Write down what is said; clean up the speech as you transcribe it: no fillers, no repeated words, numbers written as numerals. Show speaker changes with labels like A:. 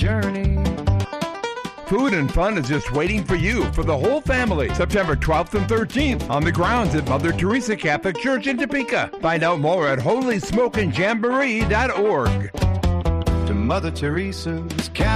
A: journey.
B: Food and fun is just waiting for you for the whole family. September 12th and 13th on the grounds at Mother Teresa Catholic Church in Topeka. Find out more at holysmokin'jamboree.org.
A: To Mother Teresa's